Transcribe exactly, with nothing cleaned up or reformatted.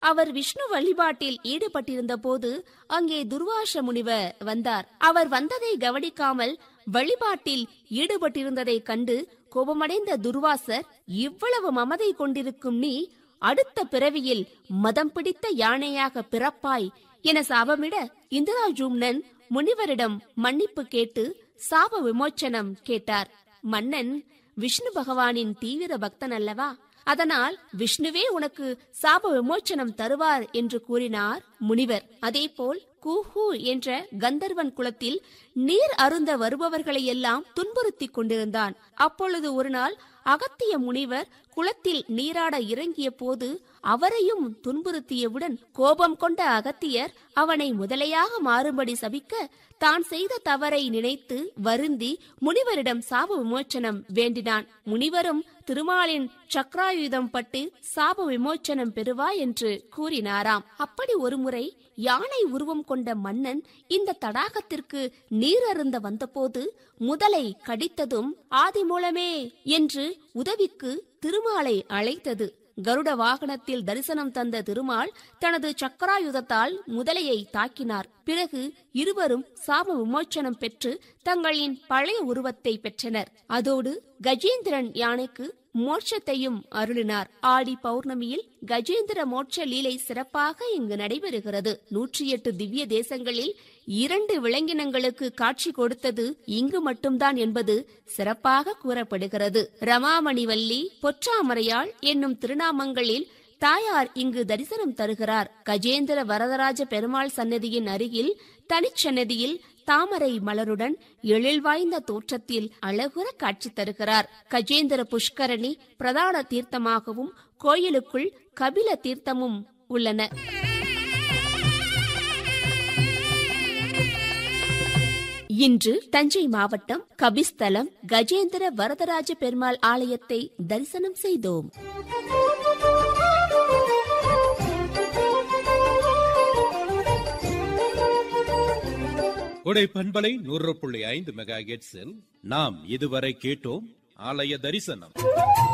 அவர் விஷ்ணு வழிபாட்டில் ஈடுபட்டிருந்த போது அங்கே துர்வாச முனிவர் வந்தார். அவர் வந்ததை கவனிக்காமல் வழிபாட்டில் ஈடுபட்டிருந்ததை கண்டு கோபமடைந்த துர்வாசர், இவ்வளவு மமதை கொண்டிருக்கும் நீ அடுத்த பிறவியில் மதம் பிடித்த யானையாக பிறப்பாய் என சாபமிட, இந்திராஜூம்னன் முனிவரிடம் மன்னிப்பு கேட்டு சாப விமோச்சனம் கேட்டார். மன்னன் விஷ்ணு பகவானின் தீவிர பக்தன் அல்லவா, அதனால் விஷ்ணுவே உனக்கு சாப விமோச்சனம் தருவார் என்று கூறினார் முனிவர். அதேபோல் கூஹு என்ற கந்தர்வன் குலத்தில் நீர் அருந்த வருபவர்களை எல்லாம் துன்புறுத்திக் கொண்டிருந்தான். அப்பொழுது ஒரு நாள் அகத்திய முனிவர் குளத்தில் நீராட இறங்கிய போது அவரையும் துன்புறுத்தியவுடன் கோபம் கொண்ட அகத்தியர் அவனை முதலையாக மாறும்படி சபிக்க, தான் செய்த தவறை நினைத்து வருந்தி முனிவரிடம் சாப விமோச்சனம் வேண்டினான். முனிவரும் திருமாலின் சக்ராயுதம் பட்டு சாப விமோச்சனம் பெறுவாய் என்று கூறினாராம். அப்படி ஒருமுறை யானை உருவம் கொண்ட மன்னன் இந்த தடாகத்திற்கு நீர் அருந்த வந்தபோது முதலை கடித்ததும் ஆதிமூலமே என்று உதவிக்கு திருமாலை அழைத்தது. கருட வாகனத்தில் தரிசனம் தந்த திருமால் தனது சக்கராயுதத்தால் முதலையை தாக்கினார். பிறகு இருவரும் சாப விமோச்சனம் பெற்று தங்களின் பழைய உருவத்தை பெற்றனர். அதோடு கஜேந்திரன் யானைக்கு மோட்சத்தையும் அருளினார். ஆடி பௌர்ணமியில் கஜேந்திர மோட்ச லீலை சிறப்பாக இங்கு நடைபெறுகிறது. நூற்றி எட்டு திவ்ய தேசங்களில் இரண்டு விலங்கினங்களுக்கு காட்சி கொடுத்தது இங்கு மட்டும்தான் என்பது சிறப்பாக கூறப்படுகிறது. ரமாமணிவல்லி, பொற்றாமரையாள் என்னும் திருநாமங்களில் தாயார் இங்கு தரிசனம் தருகிறார். கஜேந்திர வரதராஜ பெருமாள் சன்னதியின் அருகில் தனிச்சன்னதியில் தாமரை மலருடன் எழில் வாய்ந்த தோற்றத்தில் அழகுற காட்சி தருகிறார். கஜேந்திர புஷ்கரணி பிரதான தீர்த்தமாகவும் கோயிலுக்குள் கபில தீர்த்தமும் உள்ளன. இன்று தஞ்சை மாவட்டம் கபிஸ்தலம் கஜேந்திர வரதராஜ பெருமாள் ஆலயத்தை தரிசனம் செய்தோம். கொடை பண்பலை நூறு புள்ளி ஐந்து மெகா ஹெர்ட்ஸில் நாம் இதுவரை கேட்டோம் ஆலய தரிசனம்.